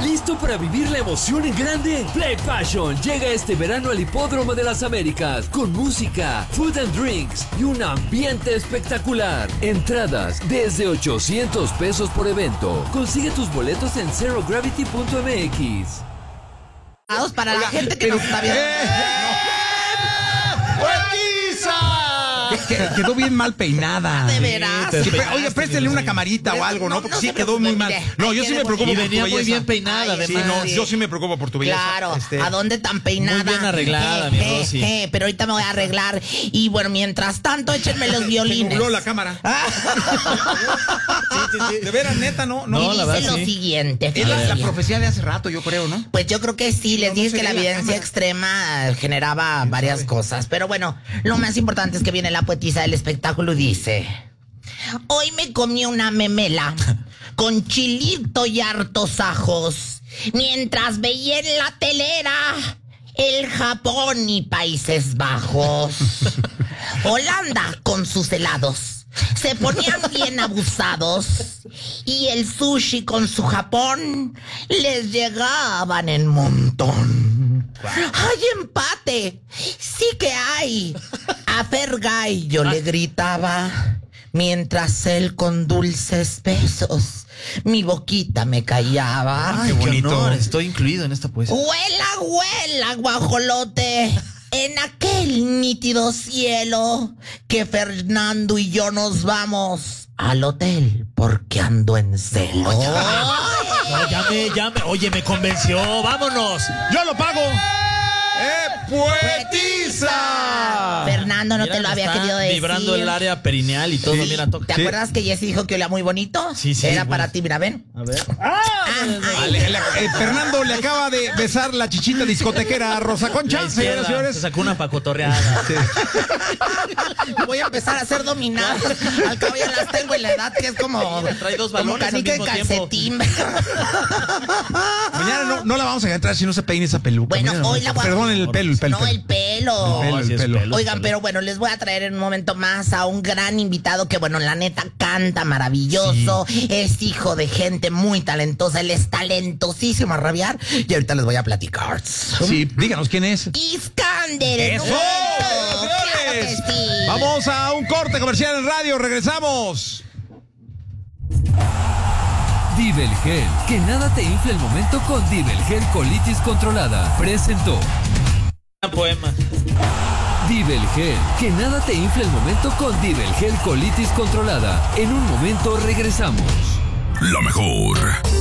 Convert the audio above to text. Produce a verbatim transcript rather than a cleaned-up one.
¿Listo para vivir la emoción en grande? Play Passion llega este verano al Hipódromo de las Américas con música, food and drinks y un ambiente espectacular. Entradas desde ochocientos pesos por evento. Consigue tus boletos en zero gravity punto m x. Para la gente que nos está viendo. Que, que, quedó bien mal peinada. ¿De veras? Sí, oye, préstale una camarita o algo, ¿no? Porque no, sí quedó muy mal. No, yo sí me preocupo por tu belleza. Y venía muy bien peinada, además. Sí, no, yo sí me preocupo por tu belleza. Claro, este... ¿a dónde tan peinada? Muy bien arreglada, mi Rosy. Eh, eh, pero ahorita me voy a arreglar. Y bueno, mientras tanto, échenme los violines. Se nubló la cámara. Sí, sí, sí. De veras, neta, ¿no? No, no y la dice verdad, lo sí. siguiente. Es la, la profecía de hace rato, yo creo, ¿no? Pues yo creo que sí, les no, dije no que la evidencia extrema generaba varias sabe? cosas. Pero bueno, lo más importante es que viene la poetisa del espectáculo y dice: hoy me comí una memela con chilito y hartos ajos, mientras veía en la telera el Japón y Países Bajos. Holanda con sus helados se ponían bien abusados y el sushi con su Japón les llegaban en montón. ¡Hay empate! ¡Sí que hay! A Fergay yo le gritaba, mientras él con dulces besos mi boquita me callaba. Ay, qué bonito. Qué honor, estoy incluido en esta poesía. ¡Huela, huela, guajolote! En aquel nítido cielo que Fernando y yo nos vamos al hotel porque ando en celo. No, ya me, ya me, oye, me convenció, vámonos. ¡Yo lo pago! ¡Eh, poetisa! Fernando, no Mira, te lo había está querido decir. Vibrando el área perineal y todo, Sí. mira, toca. ¿Te Sí. acuerdas que Jessy dijo que olía muy bonito? Sí, sí, Era bueno. para ti, mira, ven. A ver. Ah, Ah, le- le- eh, Fernando le acaba de besar la chichita discotequera a Rosa Concha, La señoras y izquierda, señores. se sacó una pacotorreada. Sí. Voy a empezar a ser dominada. Al cabo ya las tengo en la edad que es como, Trae dos como balones al canica en mismo tiempo. calcetín. Mañana no, no la vamos a entrar si no se peine esa peluca. Bueno, Mañana hoy no. la voy a- Perdón, el pelo, el pelo. No, el pelo. El pelo, sí el es pelo. pelo. Oigan, pero bueno, les voy a traer en un momento más a un gran invitado que, bueno, la neta canta maravilloso, sí. Es hijo de gente muy talentosa, él es talentosísimo a rabiar y ahorita les voy a platicar. Sí, díganos quién es. Iskander. ¡Eso! Claro que Señores, sí. vamos a un corte comercial en radio, regresamos. Divel Gel, que nada te infle el momento con Divel Gel Colitis Controlada. Presentó. Poema. Divel Gel, que nada te infle el momento con Divel Gel Colitis Controlada. En un momento regresamos. La mejor.